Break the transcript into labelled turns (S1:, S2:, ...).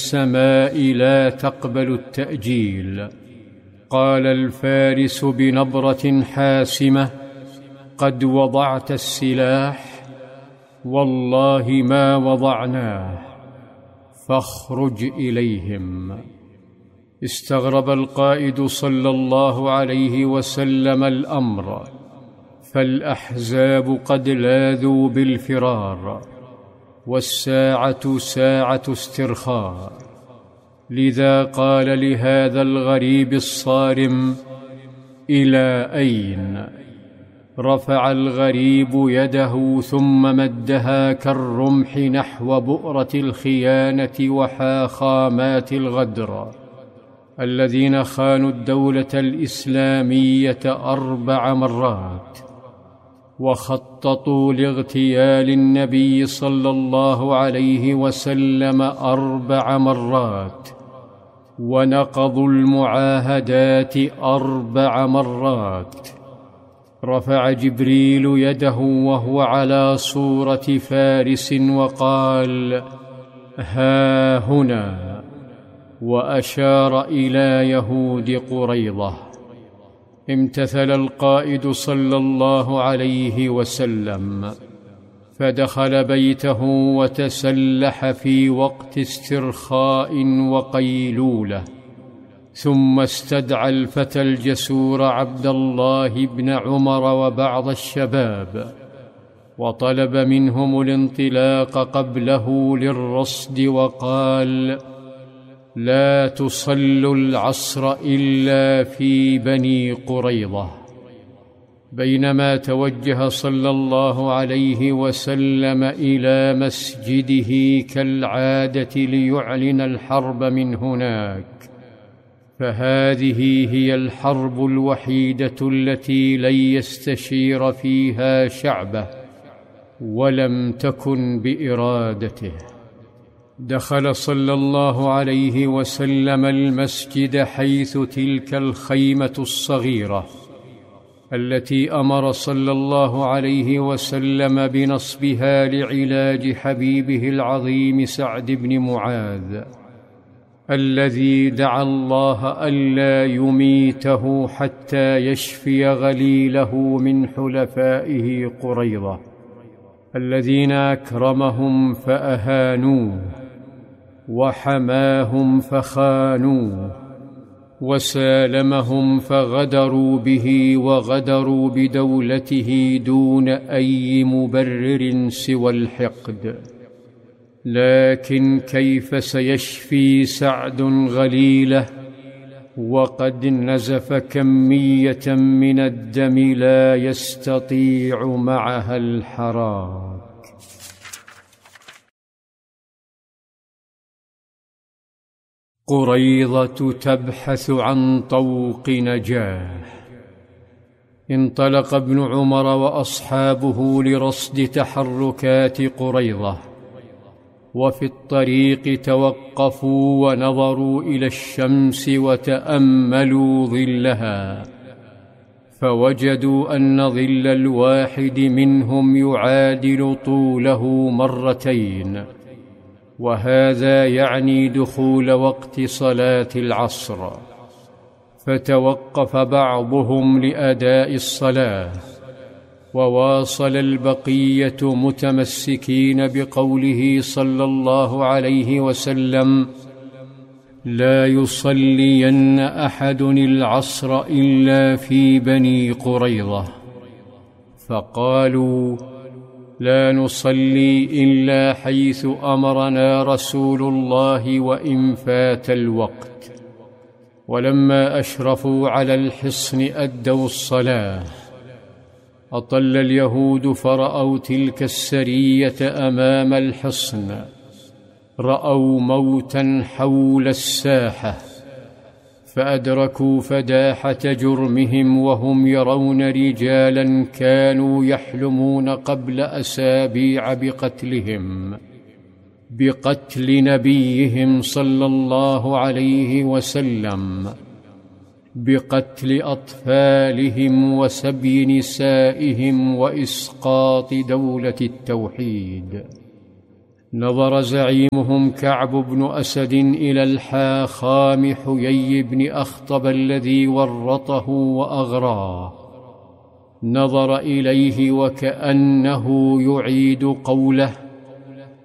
S1: السماء لا تقبل التأجيل. قال الفارس بنبرة حاسمة: قد وضعت السلاح؟ والله ما وضعناه، فاخرج إليهم. استغرب القائد صلى الله عليه وسلم الأمر، فالأحزاب قد لاذوا بالفرار، والساعة ساعة استرخاء. لذا قال لهذا الغريب الصارم: إلى أين؟ رفع الغريب يده ثم مدها كالرمح نحو بؤرة الخيانة وحاخامات الغدر. الذين خانوا الدولة الإسلامية 4 مرات، وخططوا لاغتيال النبي صلى الله عليه وسلم 4 مرات، ونقضوا المعاهدات 4 مرات. رفع جبريل يده وهو على صورة فارس وقال: ها هنا، وأشار إلى يهود قريظة. امتثل القائد صلى الله عليه وسلم، فدخل بيته وتسلح في وقت استرخاء وقيلولة، ثم استدعى الفتى الجسور عبد الله بن عمر وبعض الشباب، وطلب منهم الانطلاق قبله للرصد، وقال: لا تصلوا العصر إلا في بني قريظة. بينما توجه صلى الله عليه وسلم إلى مسجده كالعادة ليعلن الحرب من هناك، فهذه هي الحرب الوحيدة التي لن يستشير فيها شعبه، ولم تكن بإرادته. دخل صلى الله عليه وسلم المسجد حيث تلك الخيمة الصغيرة التي أمر صلى الله عليه وسلم بنصبها لعلاج حبيبه العظيم سعد بن معاذ، الذي دعا الله ألا يميته حتى يشفي غليله من حلفائه قريظة، الذين أكرمهم فأهانوه، وحماهم فخانوه، وسالمهم فغدروا به وغدروا بدولته دون أي مبرر سوى الحقد. لكن كيف سيشفي سعد غليله وقد نزف كمية من الدم لا يستطيع معها الحراك؟ قريظة تبحث عن طوق نجاه. انطلق ابن عمر وأصحابه لرصد تحركات قريظة، وفي الطريق توقفوا ونظروا إلى الشمس وتأملوا ظلها، فوجدوا أن ظل الواحد منهم يعادل طوله 2 مرتين، وهذا يعني دخول وقت صلاة العصر. فتوقف بعضهم لأداء الصلاة، وواصل البقية متمسكين بقوله صلى الله عليه وسلم: لا يصلين أحد العصر إلا في بني قريظة. فقالوا: لا نصلي إلا حيث أمرنا رسول الله وإن فات الوقت. ولما أشرفوا على الحصن أدوا الصلاة. أطل اليهود فرأوا تلك السرية أمام الحصن، رأوا موتا حول الساحة، فأدركوا فداحة جرمهم وهم يرون رجالا كانوا يحلمون قبل أسابيع بقتل نبيهم صلى الله عليه وسلم، بقتل أطفالهم وسبي نسائهم وإسقاط دولة التوحيد. نظر زعيمهم كعب بن أسد إلى الحاخام حيي بن أخطب الذي ورطه وأغراه، نظر إليه وكأنه يعيد قوله: